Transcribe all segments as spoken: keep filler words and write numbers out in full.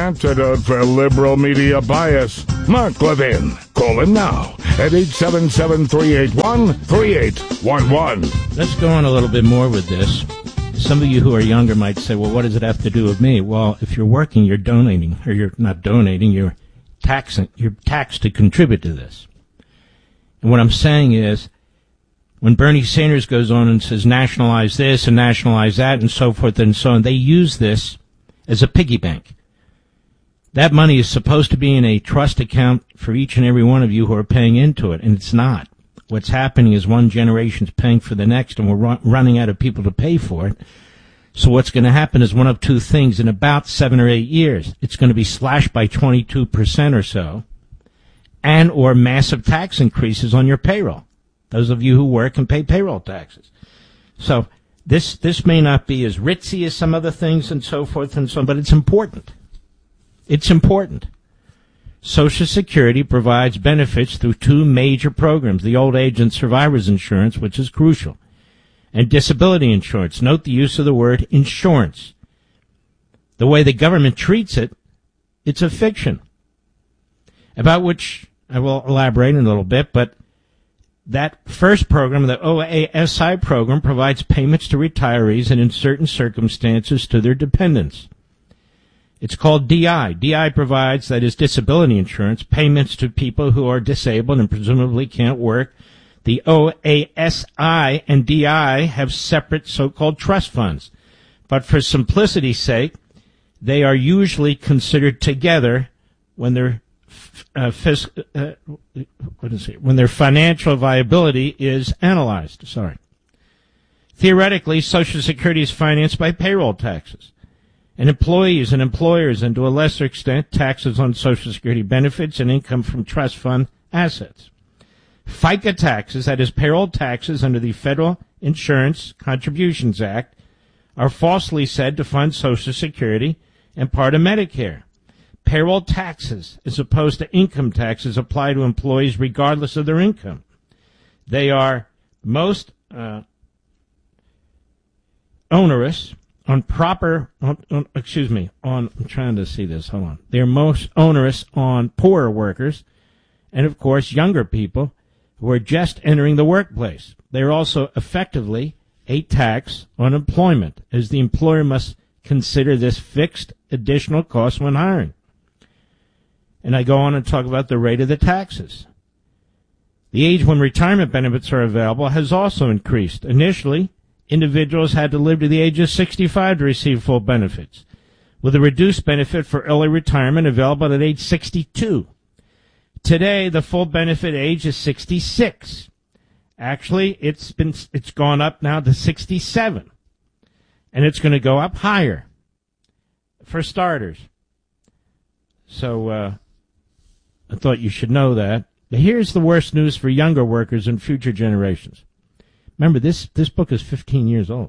antidote for liberal media bias. Mark Levin. Call him now at eight seven seven, three eight one, three eight one one. Let's go on a little bit more with this. Some of you who are younger might say, well, what does it have to do with me? Well, if you're working, you're donating, or you're not donating, you're taxing, you're taxed to contribute to this. And what I'm saying is, when Bernie Sanders goes on and says nationalize this and nationalize that and so forth and so on, they use this as a piggy bank. That money is supposed to be in a trust account for each and every one of you who are paying into it, and it's not. What's happening is one generation's paying for the next, and we're run, running out of people to pay for it. So what's going to happen is one of two things. In about seven or eight years, it's going to be slashed by twenty-two percent or so, and or massive tax increases on your payroll. Those of you who work and pay payroll taxes. So this this may not be as ritzy as some other things and so forth and so on, but it's important. It's important. Social Security provides benefits through two major programs, the Old Age and Survivors Insurance, which is crucial, and disability insurance. Note the use of the word insurance. The way the government treats it, it's a fiction, about which I will elaborate in a little bit, but that first program, the O A S I program, provides payments to retirees and in certain circumstances to their dependents. It's called D I. D I provides, that is disability insurance, payments to people who are disabled and presumably can't work. The O A S I and D I have separate so-called trust funds. But for simplicity's sake, they are usually considered together when their uh, fis- uh, what is it? when their financial viability is analyzed. Sorry. Theoretically, Social Security is financed by payroll taxes. And employees and employers, and to a lesser extent, taxes on Social Security benefits and income from trust fund assets. FICA taxes, that is payroll taxes under the Federal Insurance Contributions Act, are falsely said to fund Social Security and part of Medicare. Payroll taxes, as opposed to income taxes, apply to employees regardless of their income. They are most uh, onerous on proper, on, on, excuse me, on, I'm trying to see this, hold on. They're most onerous on poorer workers and, of course, younger people who are just entering the workplace. They're also effectively a tax on employment, as the employer must consider this fixed additional cost when hiring. And I go on and talk about the rate of the taxes. The age when retirement benefits are available has also increased. Initially, individuals had to live to the age of sixty-five to receive full benefits, with a reduced benefit for early retirement available at age sixty-two. Today, the full benefit age is sixty-six. Actually, it's been it's gone up now to sixty-seven, and it's going to go up higher for starters. So uh, I thought you should know that. But here's the worst news for younger workers and future generations. Remember, this, this book is fifteen years old.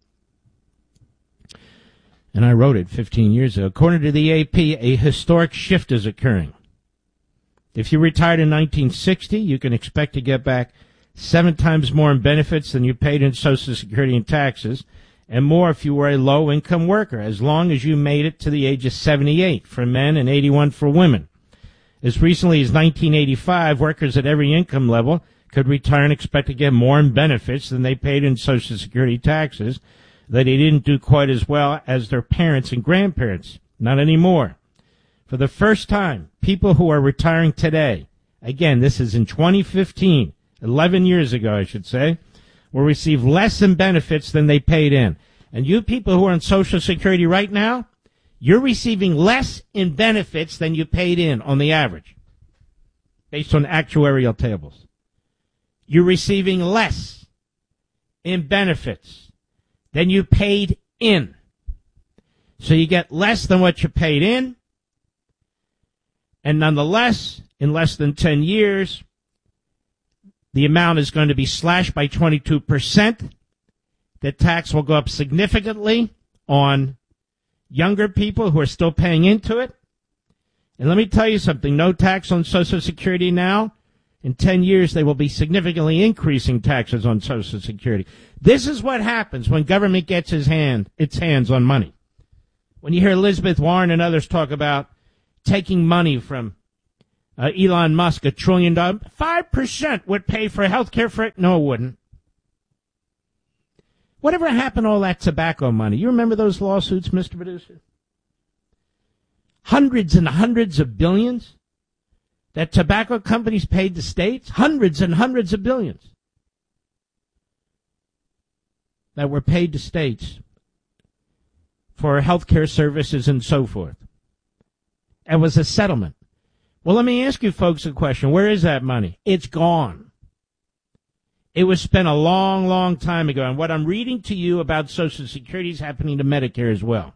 And I wrote it fifteen years ago. According to the A P, a historic shift is occurring. If you retired in nineteen sixty, you can expect to get back seven times more in benefits than you paid in Social Security and taxes, and more if you were a low-income worker, as long as you made it to the age of seventy-eight for men and eighty-one for women. As recently as nineteen eighty-five, workers at every income level could retire and expect to get more in benefits than they paid in Social Security taxes, that they didn't do quite as well as their parents and grandparents. Not anymore. For the first time, people who are retiring today, again, this is in twenty fifteen, eleven years ago, I should say, will receive less in benefits than they paid in. And you people who are on Social Security right now, you're receiving less in benefits than you paid in on the average, based on actuarial tables. You're receiving less in benefits than you paid in. So you get less than what you paid in, and nonetheless, in less than ten years, the amount is going to be slashed by twenty-two percent. The tax will go up significantly on younger people who are still paying into it. And let me tell you something, no tax on Social Security now. In ten years, they will be significantly increasing taxes on Social Security. This is what happens when government gets his hand, its hands on money. when you hear Elizabeth Warren and others talk about taking money from uh, Elon Musk, a trillion dollars, five percent would pay for health care for it? No, it wouldn't. Whatever happened to all that tobacco money? You remember those lawsuits, Mister Producer? Hundreds and hundreds of billions that tobacco companies paid the states? Hundreds and hundreds of billions that were paid to states for health care services and so forth. It was a settlement. Well, let me ask you folks a question. Where is that money? It's gone. It was spent a long, long time ago. And what I'm reading to you about Social Security is happening to Medicare as well.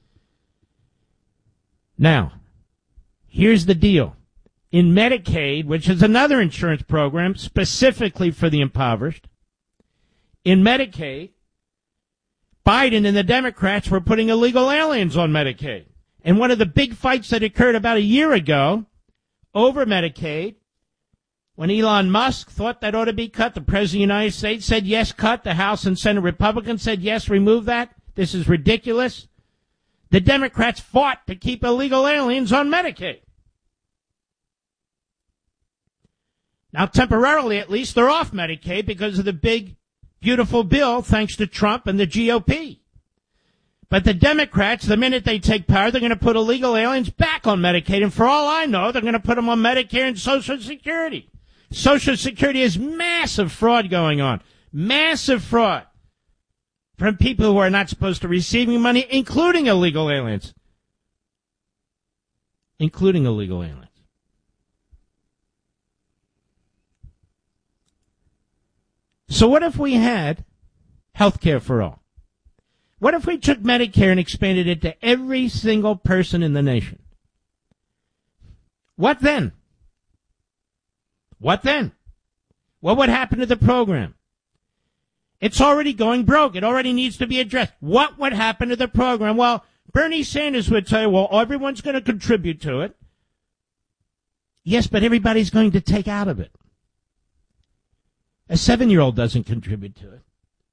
Now, here's the deal. In Medicaid, which is another insurance program specifically for the impoverished, in Medicaid, Biden and the Democrats were putting illegal aliens on Medicaid. And one of the big fights that occurred about a year ago over Medicaid, when Elon Musk thought that ought to be cut, the President of the United States said, yes, cut. The House and Senate Republicans said, yes, remove that. This is ridiculous. The Democrats fought to keep illegal aliens on Medicaid. Now, temporarily, at least, they're off Medicaid because of the big, beautiful bill, thanks to Trump and the G O P. But the Democrats, the minute they take power, they're going to put illegal aliens back on Medicaid. And for all I know, they're going to put them on Medicare and Social Security. Social Security has massive fraud going on. Massive fraud from people who are not supposed to be receiving money, including illegal aliens. Including illegal aliens. So what if we had health care for all? What if we took Medicare and expanded it to every single person in the nation? What then? What then? What would happen to the program? It's already going broke. It already needs to be addressed. What would happen to the program? Well, Bernie Sanders would say, well, everyone's going to contribute to it. Yes, but everybody's going to take out of it. A seven-year-old doesn't contribute to it.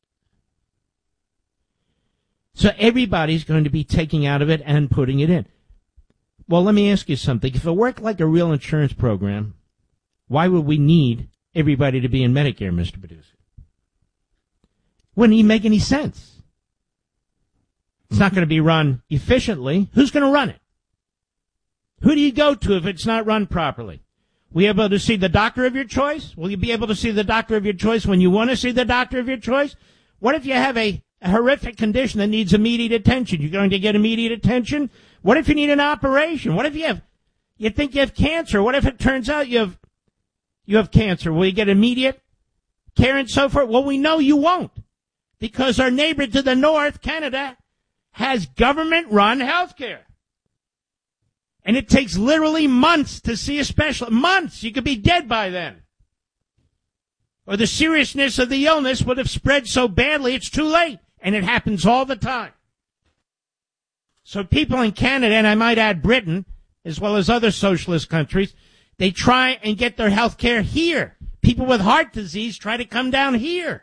So everybody's going to be taking out of it and putting it in. Well, let me ask you something. If it worked like a real insurance program, why would we need everybody to be in Medicare, Mister Producer? Wouldn't even make any sense. It's not going to be run efficiently. Who's going to run it? Who do you go to if it's not run properly? Will you be able to see the doctor of your choice? Will you be able to see the doctor of your choice when you want to see the doctor of your choice? What if you have a, a horrific condition that needs immediate attention? You're going to get immediate attention? What if you need an operation? What if you have, you think you have cancer? What if it turns out you have You have cancer. Will you get immediate care and so forth? Well, we know you won't, because our neighbor to the north, Canada, has government-run health care. And it takes literally months to see a specialist. Months. You could be dead by then. Or the seriousness of the illness would have spread so badly it's too late. And it happens all the time. So people in Canada, and I might add Britain, as well as other socialist countries, they try and get their health care here. People with heart disease try to come down here.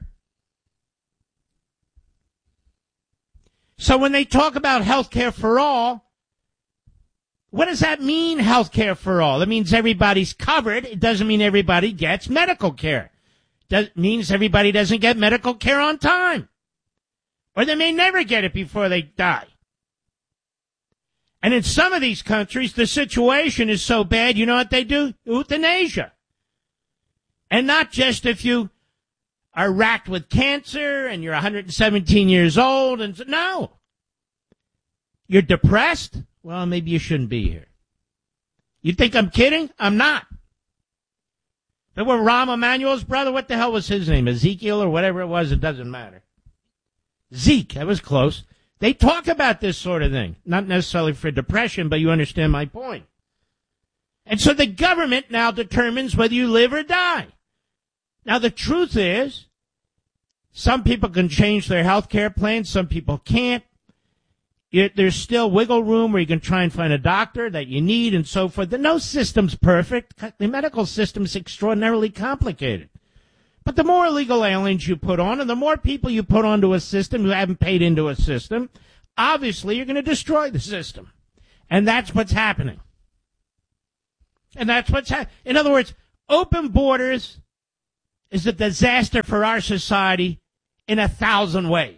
So when they talk about health care for all, what does that mean, health care for all? That means everybody's covered. It doesn't mean everybody gets medical care. It means everybody doesn't get medical care on time. Or they may never get it before they die. And in some of these countries, the situation is so bad, you know what they do? Euthanasia. And not just if you are racked with cancer and you're one hundred seventeen years old. And so, no. You're depressed? Well, maybe you shouldn't be here. You think I'm kidding? I'm not. But when Rahm Emanuel's brother, what the hell was his name? Ezekiel or whatever it was, it doesn't matter. Zeke, that was close. They talk about this sort of thing. Not necessarily for depression, but you understand my point. And so the government now determines whether you live or die. Now, the truth is, some people can change their health care plan, some people can't. It, there's still wiggle room where you can try and find a doctor that you need and so forth. No system's perfect. The medical system's extraordinarily complicated. But the more illegal aliens you put on, and the more people you put onto a system who haven't paid into a system, obviously you're going to destroy the system. And that's what's happening. And that's what's happening. In other words, open borders is a disaster for our society in a thousand ways.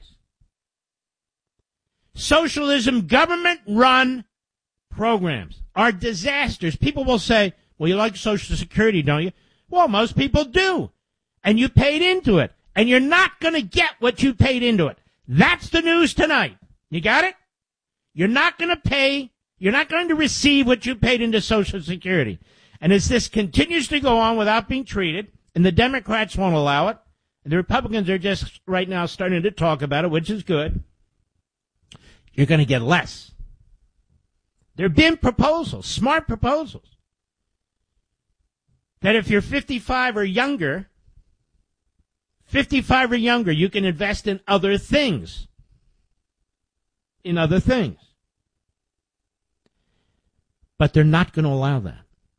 Socialism, government-run programs are disasters. People will say, well, you like Social Security, don't you? Well, most people do. And you paid into it. And you're not going to get what you paid into it. That's the news tonight. You got it? You're not going to pay, you're not going to receive what you paid into Social Security. And as this continues to go on without being treated, and the Democrats won't allow it, and the Republicans are just right now starting to talk about it, which is good, you're going to get less. There have been proposals, smart proposals, that if you're fifty-five or younger, fifty-five or younger, you can invest in other things. In other things. But they're not going to allow that.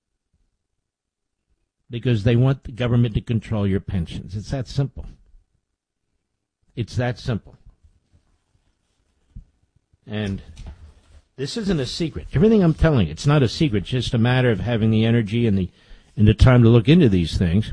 Because they want the government to control your pensions. It's that simple. It's that simple. And this isn't a secret. Everything I'm telling you, it's not a secret. It's just a matter of having the energy and the and the time to look into these things.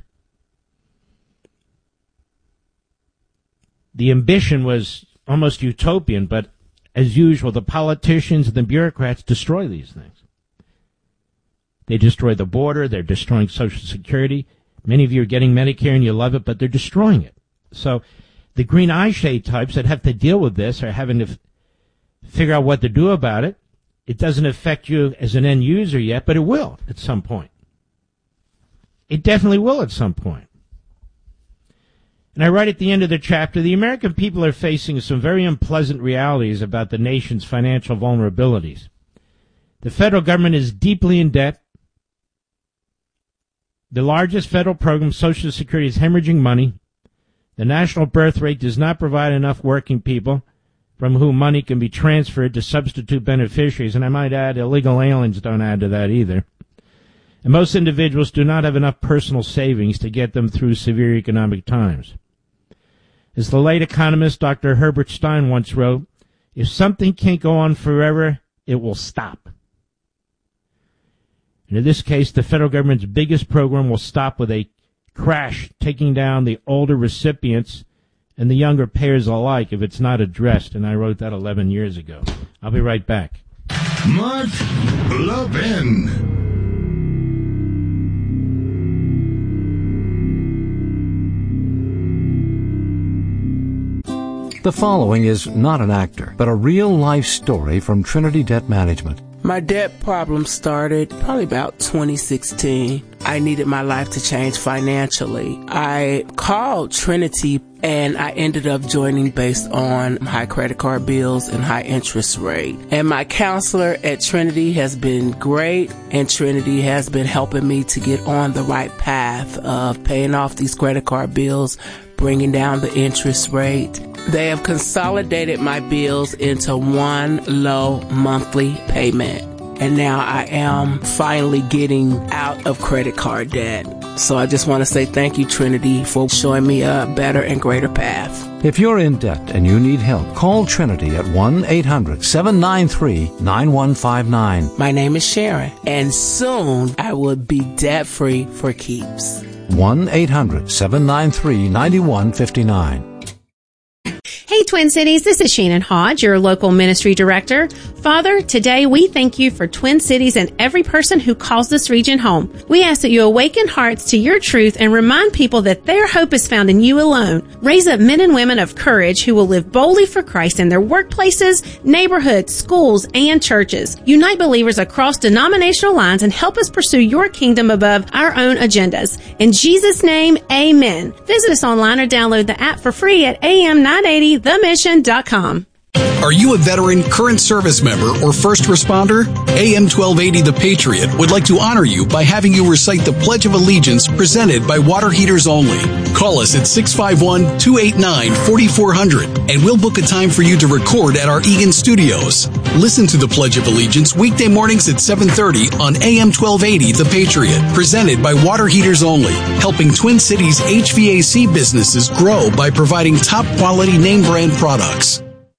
The ambition was almost utopian, but as usual, the politicians and the bureaucrats destroy these things. They destroy the border. They're destroying Social Security. Many of you are getting Medicare and you love it, but they're destroying it. So the green eye shade types that have to deal with this are having to f- figure out what to do about it. It doesn't affect you as an end user yet, but it will at some point. It definitely will at some point. And I write at the end of the chapter, the American people are facing some very unpleasant realities about the nation's financial vulnerabilities. The federal government is deeply in debt. The largest federal program, Social Security, is hemorrhaging money. The national birth rate does not provide enough working people from whom money can be transferred to substitute beneficiaries. And I might add, illegal aliens don't add to that either. And most individuals do not have enough personal savings to get them through severe economic times. As the late economist Doctor Herbert Stein once wrote, if something can't go on forever, it will stop. And in this case, the federal government's biggest program will stop with a crash, taking down the older recipients and the younger payers alike if it's not addressed. And I wrote that eleven years ago. I'll be right back. Mark Levin. The following is not an actor, but a real-life story from Trinity Debt Management. My debt problem started probably about twenty sixteen. I needed my life to change financially. I called Trinity and I ended up joining based on high credit card bills and high interest rate. And my counselor at Trinity has been great, and Trinity has been helping me to get on the right path of paying off these credit card bills, bringing down the interest rate. They have consolidated my bills into one low monthly payment. And now I am finally getting out of credit card debt. So I just want to say thank you, Trinity, for showing me a better and greater path. If you're in debt and you need help, call Trinity at one eight hundred seven nine three nine one five nine. My name is Sharon, and soon I will be debt-free for keeps. one eight hundred seven nine three nine one five nine. Hey, Twin Cities, this is Shannon Hodge, your local ministry director. Father, today we thank you for Twin Cities and every person who calls this region home. We ask that you awaken hearts to your truth and remind people that their hope is found in you alone. Raise up men and women of courage who will live boldly for Christ in their workplaces, neighborhoods, schools, and churches. Unite believers across denominational lines and help us pursue your kingdom above our own agendas. In Jesus' name, amen. Visit us online or download the app for free at A M nine eighty the mission dot com. Are you a veteran, current service member, or first responder? A M twelve eighty The Patriot would like to honor you by having you recite the Pledge of Allegiance presented by Water Heaters Only. Call us at six five one, two eight nine, four four zero zero and we'll book a time for you to record at our Eagan studios. Listen to the Pledge of Allegiance weekday mornings at seven thirty on A M twelve eighty The Patriot, presented by Water Heaters Only, helping Twin Cities H V A C businesses grow by providing top quality name brand products.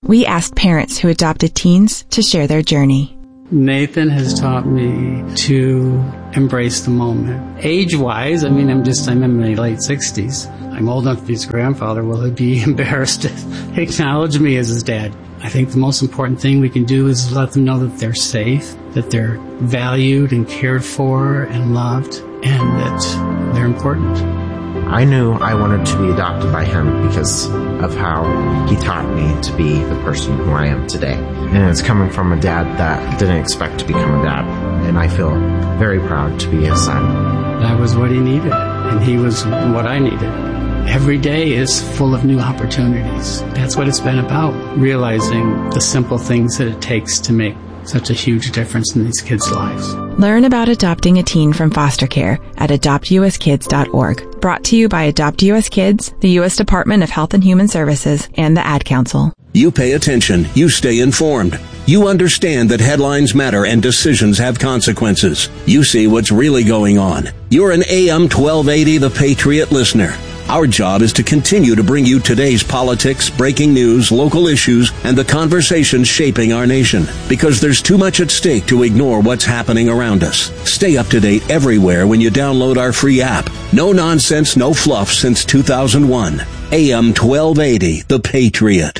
We asked parents who adopted teens to share their journey. Nathan has taught me to embrace the moment. Age-wise, I mean, I'm just, I'm in my late sixties. I'm old enough to be his grandfather. Will he be embarrassed to acknowledge me as his dad? I think the most important thing we can do is let them know that they're safe, that they're valued and cared for and loved, and that they're important. I knew I wanted to be adopted by him because of how he taught me to be the person who I am today. And it's coming from a dad that didn't expect to become a dad. And I feel very proud to be his son. That was what he needed, and he was what I needed. Every day is full of new opportunities. That's what it's been about, realizing the simple things that it takes to make such a huge difference in these kids' lives. Learn about adopting a teen from foster care at adopt u s kids dot org. Brought to you by Adopt U S Kids, the U S Department of Health and Human Services, and the Ad Council. You pay attention. You stay informed. You understand that headlines matter and decisions have consequences. You see what's really going on. You're an A M twelve eighty The Patriot listener. Our job is to continue to bring you today's politics, breaking news, local issues, and the conversations shaping our nation. Because there's too much at stake to ignore what's happening around us. Stay up to date everywhere when you download our free app. No nonsense, no fluff since two thousand one. A M twelve eighty, The Patriot.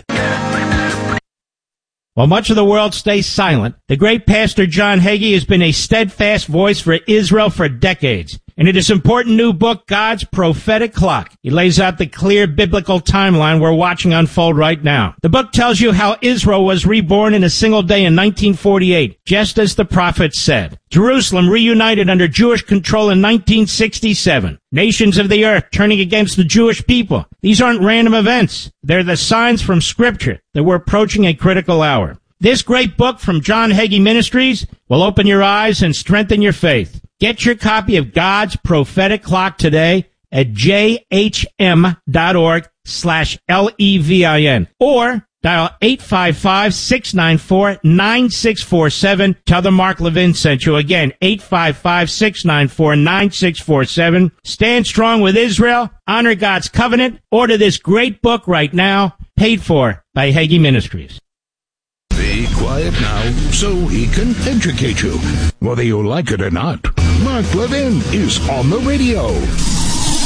While much of the world stays silent, the great Pastor John Hagee has been a steadfast voice for Israel for decades. And in his important new book, God's Prophetic Clock, he lays out the clear biblical timeline we're watching unfold right now. The book tells you how Israel was reborn in a single day in nineteen forty-eight, just as the prophets said. Jerusalem reunited under Jewish control in nineteen sixty-seven. Nations of the earth turning against the Jewish people. These aren't random events. They're the signs from Scripture that we're approaching a critical hour. This great book from John Hagee Ministries will open your eyes and strengthen your faith. Get your copy of God's Prophetic Clock today at j h m dot org slash L E V I N or dial eight five five, six nine four, nine six four seven. Tell them Mark Levin sent you. Again, eight five five, six nine four, nine six four seven. Stand strong with Israel. Honor God's covenant. Order this great book right now. Paid for by Hagee Ministries. Be quiet now so he can educate you. Whether you like it or not, Mark Levin is on the radio.